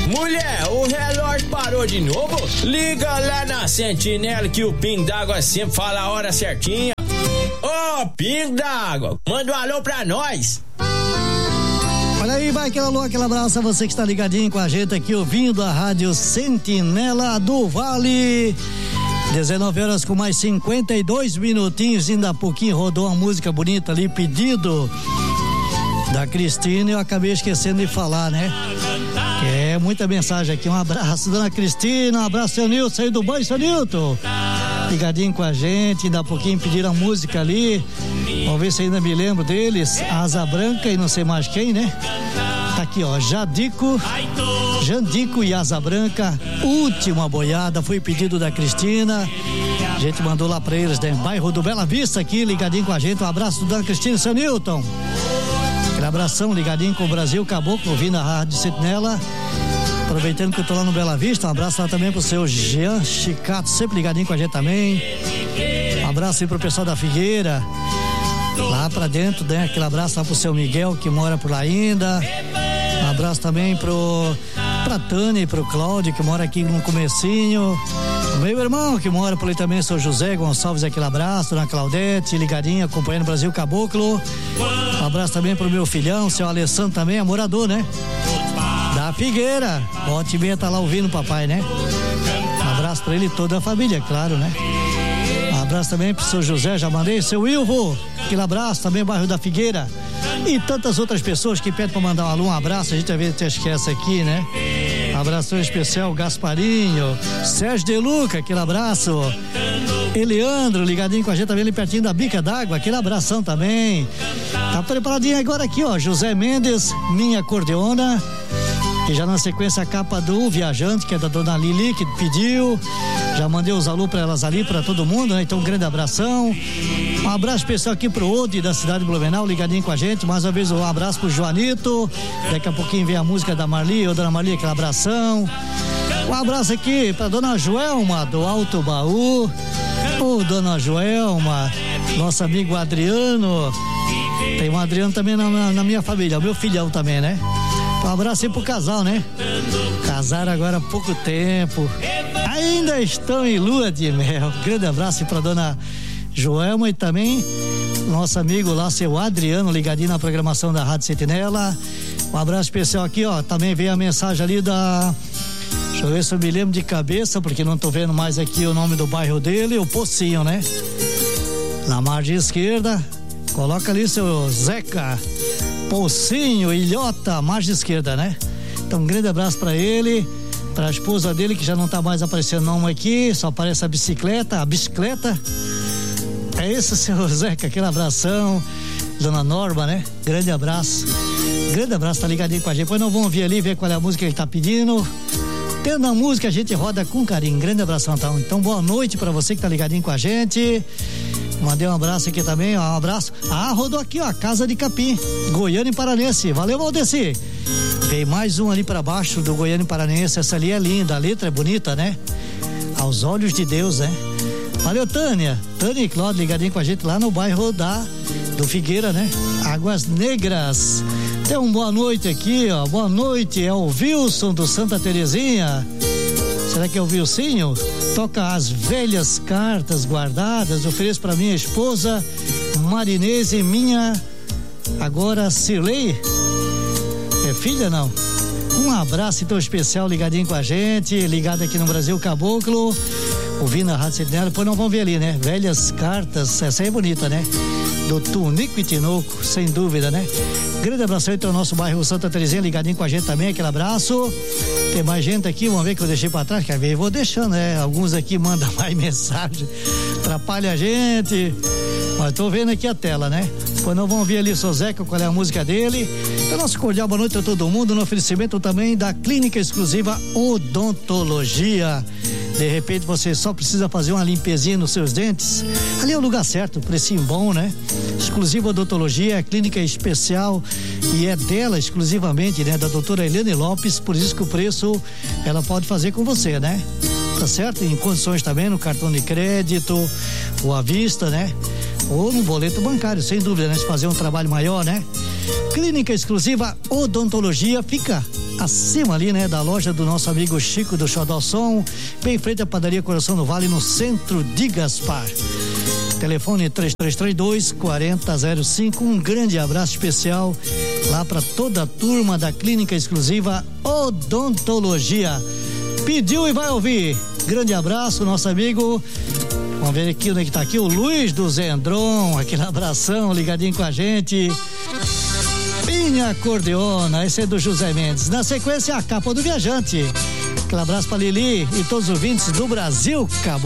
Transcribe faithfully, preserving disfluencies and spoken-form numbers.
Mulher, o relógio parou de novo? Liga lá na Sentinela que o Pingo d'Água sempre fala a hora certinha. Ô, oh, Pingo d'Água, manda um alô pra nós. Olha aí, vai aquele alô, aquele abraço a você que está ligadinho com a gente aqui, ouvindo a Rádio Sentinela do Vale. dezenove horas com mais cinquenta e dois minutinhos, ainda há pouquinho rodou uma música bonita ali, pedido da Cristina, eu acabei esquecendo de falar, né? Que é muita mensagem aqui, um abraço, dona Cristina, um abraço, seu Nilton, saiu do banho, seu Nilton, ligadinho com a gente, ainda há pouquinho pediram a música ali, vamos ver se ainda me lembro deles, Asa Branca e não sei mais quem, né? Tá aqui, ó, Jadico, Jandico e Asa Branca, última boiada, foi pedido da Cristina, a gente mandou lá pra eles, né? Bairro do Bela Vista aqui, ligadinho com a gente, um abraço dona Cristina e seu Nilton. Aquele abração, ligadinho com o Brasil Caboclo, ouvindo a Rádio Sentinela, aproveitando que eu tô lá no Bela Vista, um abraço lá também pro seu Jean Chicato, sempre ligadinho com a gente também, um abraço aí pro pessoal da Figueira, lá pra dentro, né? Aquele abraço lá pro seu Miguel, que mora por lá ainda, um abraço também pro, pra Tânia e pro Cláudio, que mora aqui no comecinho, o meu irmão, que mora por ali também, seu José Gonçalves, aquele abraço, dona Claudete, ligadinha, acompanhando o Brasil Caboclo, um abraço também pro meu filhão, seu Alessandro também, é morador, né? Da Figueira, volta e meia tá lá ouvindo o papai, né? Um abraço pra ele e toda a família, claro, né? Um abraço também pro seu José, já mandei, seu Wilvo, aquele abraço também, bairro da Figueira, e tantas outras pessoas que pedem pra mandar um alô, um abraço, a gente às vezes até esquece aqui, né? Abração especial, Gasparinho, Sérgio De Luca, aquele abraço, Eleandro, ligadinho com a gente também ali pertinho da Bica d'Água, aquele abração também, tá preparadinho agora aqui, ó, José Mendes, Minha Acordeona, e já na sequência a capa do Viajante, que é da dona Lili, que pediu, já mandei os alô pra elas ali, pra todo mundo, né? Então um grande abração, um abraço especial aqui pro Ode da cidade de Blumenau, ligadinho com a gente, mais uma vez um abraço pro Joanito, daqui a pouquinho vem a música da Marli, ô dona Marli, aquele abração, um abraço aqui pra dona Joelma do Alto Baú, ô dona Joelma, nosso amigo Adriano, tem um Adriano também na, na minha família, o meu filhão também, né? Um abraço aí pro casal, né? Casaram agora há pouco tempo, ainda estão em lua de mel. Grande abraço pra dona Joelma e também nosso amigo lá, seu Adriano, ligadinho na programação da Rádio Sentinela. Um abraço especial aqui, ó. Também veio a mensagem ali da. Deixa eu ver se eu me lembro de cabeça, porque não tô vendo mais aqui o nome do bairro dele, o Pocinho, né? Na margem esquerda, coloca ali seu Zeca. Pocinho, Ilhota, margem esquerda, né? Então um grande abraço pra ele, pra esposa dele, que já não tá mais aparecendo nome aqui, só aparece a bicicleta, a bicicleta. É isso, seu Zeca, aquele abração, dona Norma, né? Grande abraço, grande abraço, tá ligadinho com a gente. Depois nós vamos ouvir ali, ver qual é a música que ele tá pedindo. Tendo a música, a gente roda com carinho. Grande abração, então. Então boa noite pra você que tá ligadinho com a gente. Mandei um abraço aqui também, ó, um abraço. Ah, rodou aqui, ó, Casa de Capim, Goiânia e Paranense. Valeu, Valdeci. Tem mais um ali pra baixo do Goiânia e Paranense. Essa ali é linda, a letra é bonita, né? Aos olhos de Deus, né? Valeu, Tânia. Tânia e Cláudio ligadinho com a gente lá no bairro da, do Figueira, né? Águas Negras. Tem uma boa noite aqui, ó. Boa noite, é o Wilson do Santa Terezinha. Será que é o Vilcinho? Toca As Velhas Cartas Guardadas, ofereço para minha esposa Marinese, minha agora Cirlei, é filha não? Um abraço então especial, ligadinho com a gente, ligado aqui no Brasil Caboclo, ouvindo a Rádio Sentinela. Depois não vão ver ali, né? Velhas Cartas, essa aí é bonita, né? Do Tunico e Tinoco, sem dúvida, né? Grande abraço aí, então, nosso bairro Santa Terezinha, ligadinho com a gente também, aquele abraço. Tem mais gente aqui, vamos ver que eu deixei pra trás, quer ver? Eu vou deixando, né? Alguns aqui mandam mais mensagem, atrapalha a gente, mas tô vendo aqui a tela, né? Depois nós vamos ver ali o seu Zeca, qual é a música dele. Então, nosso cordial boa noite a todo mundo, no oferecimento também da Clínica Exclusiva Odontologia. De repente você só precisa fazer uma limpezinha nos seus dentes, ali é o lugar certo, precinho bom, né? Exclusiva Odontologia, clínica especial e é dela exclusivamente, né? Da doutora Helene Lopes, por isso que o preço ela pode fazer com você, né? Tá certo? Em condições também, no cartão de crédito ou à vista, né? Ou no boleto bancário, sem dúvida, né? Se fazer um trabalho maior, né? Clínica Exclusiva Odontologia fica acima ali, né, da loja do nosso amigo Chico do Xodó Som, bem em frente à padaria Coração do Vale, no centro de Gaspar. Telefone três três três dois, quatro zero zero cinco. Um grande abraço especial lá para toda a turma da Clínica Exclusiva Odontologia. Pediu e vai ouvir. Grande abraço, nosso amigo. Vamos ver aqui onde é que tá aqui o Luiz do Zendron, aquele abração, ligadinho com a gente. Minha acordeona, esse é do José Mendes. Na sequência, a capa do viajante. Aquele abraço pra Lili e todos os ouvintes do Brasil. Acabou.